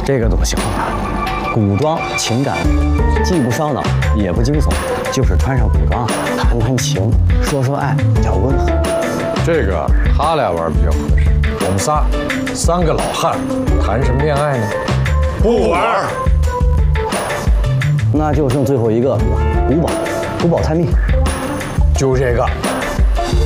这个怎么形容啊？古装情感，既不烧脑也不惊悚，就是穿上古装谈谈情，说说爱，叫温和。 这个他俩玩比较合适，我们三个老汉谈什么恋爱呢？ 不玩。 那就剩最后一个古堡探秘， 就这个。